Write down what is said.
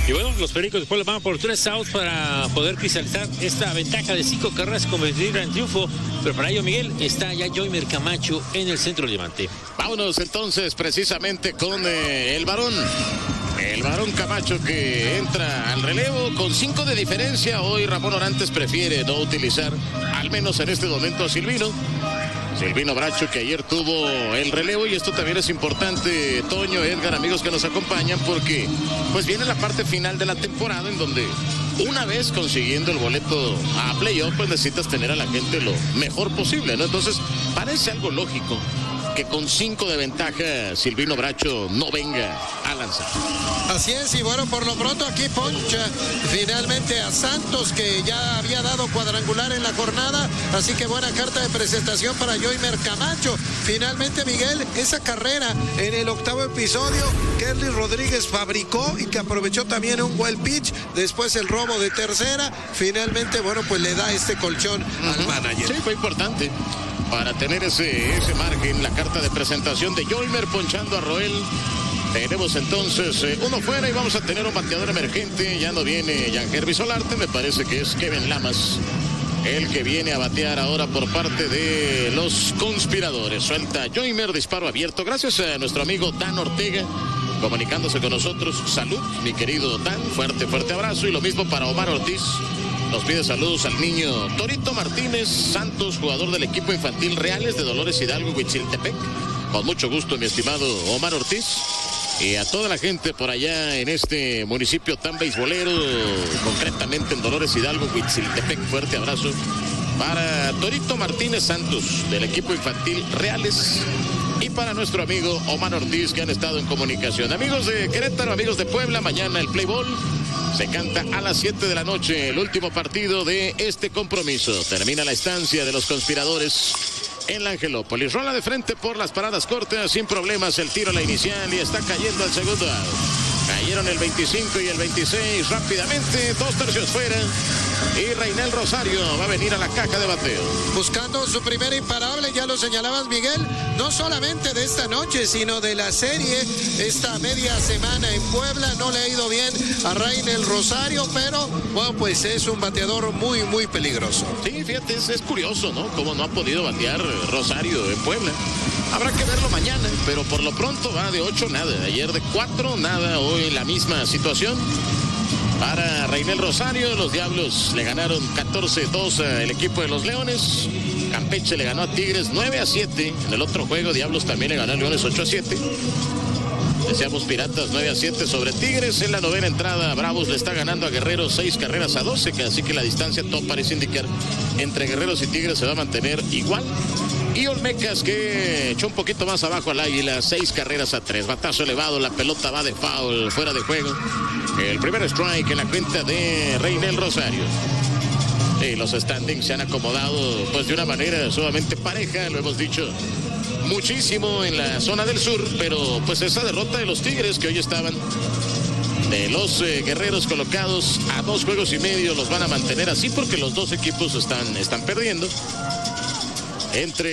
Y bueno, los Pericos después le van por 3 outs para poder cristalizar esta ventaja de 5 carreras, convertirla en triunfo. Pero para ello, Miguel, está ya Yoimer Camacho en el centro del diamante. Vámonos entonces precisamente con el varón. El varón Camacho, que entra al relevo con 5 de diferencia. Hoy Ramón Orantes prefiere no utilizar, al menos en este momento, a Silvino Bracho, que ayer tuvo el relevo. Y esto también es importante, Toño, Edgar, amigos que nos acompañan, porque pues viene la parte final de la temporada, en donde una vez consiguiendo el boleto a playoff, pues necesitas tener a la gente lo mejor posible, ¿no? Entonces parece algo lógico que con 5 de ventaja Silvino Bracho no venga a lanzar. Así es, y bueno, por lo pronto aquí poncha finalmente a Santos, que ya había dado cuadrangular en la jornada, así que buena carta de presentación para Yoimer Camacho. Finalmente, Miguel, esa carrera en el 8º episodio, Kelly Rodríguez fabricó y que aprovechó también un well pitch, después el robo de tercera, finalmente, bueno, pues le da este colchón al manager. Sí, fue importante para tener ese margen, la carta de presentación de Yoimer ponchando a Roel. Tenemos entonces uno fuera y vamos a tener un bateador emergente. Ya no viene Yangervis Solarte, me parece que es Kevin Lamas el que viene a batear ahora por parte de los conspiradores. Suelta Yoimer, disparo abierto. Gracias a nuestro amigo Dan Ortega, comunicándose con nosotros. Salud, mi querido Dan, fuerte abrazo. Y lo mismo para Omar Ortiz. Nos pide saludos al niño Torito Martínez Santos, jugador del equipo infantil Reales de Dolores Hidalgo, Huitziltepec. Con mucho gusto, mi estimado Omar Ortiz. Y a toda la gente por allá en este municipio tan beisbolero, concretamente en Dolores Hidalgo, Huitziltepec. Fuerte abrazo para Torito Martínez Santos, del equipo infantil Reales. Y para nuestro amigo Omar Ortiz, que han estado en comunicación. Amigos de Querétaro, amigos de Puebla, mañana el play ball se canta a las 7 de la noche, el último partido de este compromiso. Termina la estancia de los conspiradores en la Angelópolis. Rola de frente por las paradas cortas, sin problemas el tiro a la inicial y está cayendo al segundo out. Cayeron el 25 y el 26 rápidamente, 2 tercios fuera. Y Reinel Rosario va a venir a la caja de bateo. Buscando su primer imparable, ya lo señalabas, Miguel, no solamente de esta noche, sino de la serie. Esta media semana en Puebla no le ha ido bien a Reinel Rosario, pero bueno, pues es un bateador muy peligroso. Sí, fíjate, es curioso, ¿no? Cómo no ha podido batear Rosario en Puebla. Habrá que verlo mañana, pero por lo pronto va de 8 nada. Ayer de 4 nada, hoy la misma situación. Para Reinel Rosario, los Diablos le ganaron 14-2 al equipo de los Leones. Campeche le ganó a Tigres 9-7. En el otro juego, Diablos también le ganó a Leones 8-7. Decíamos Piratas 9-7 sobre Tigres. En la novena entrada, Bravos le está ganando a Guerreros 6 carreras a 12. Así que la distancia todo parece indicar entre Guerreros y Tigres se va a mantener igual. Y Olmecas, que echó un poquito más abajo al Águila, 6 carreras a 3. Batazo elevado, la pelota va de foul, fuera de juego. El primer strike en la cuenta de Reinel Rosario. Y los standings se han acomodado pues de una manera sumamente pareja, lo hemos dicho muchísimo en la zona del sur, pero pues esa derrota de los Tigres, que hoy estaban de los Guerreros colocados a 2 juegos y medio, los van a mantener así porque los dos equipos están perdiendo. Entre